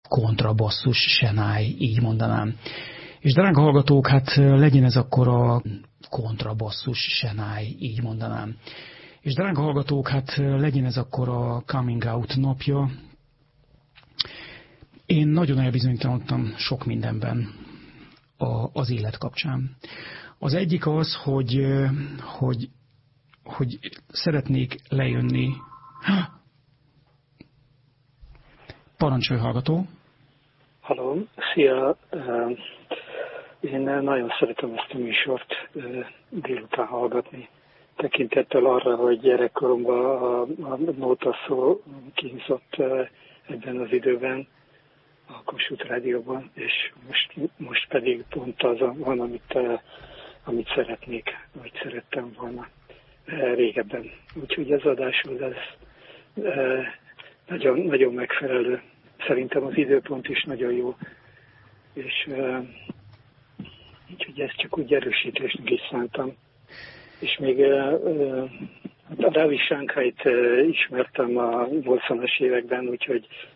kontrabasszus senáj, így mondanám. És drága hallgatók, hát legyen ez akkor a kontrabasszus senáj, így mondanám. És drága hallgatók, hát legyen ez akkor a coming out napja. Én nagyon elbizonytalanodtam sok mindenben az élet kapcsán. Az egyik az, hogy szeretnék lejönni. Parancsolj, hallgató! Halló, szia! Én nagyon szeretem ezt a műsort délután hallgatni. Tekintettel arra, hogy gyerekkoromban a nóta szó kínzott ebben az időben a Kossuth Rádióban, és most pedig pont az van, amit szeretnék, vagy szerettem volna régebben. Úgyhogy az adáshoz ez nagyon, nagyon megfelelő. Szerintem az időpont is nagyon jó, és úgyhogy ezt csak úgy erősítésnek is szántam. És még a Ravi Shankait ismertem a 80-as években, úgyhogy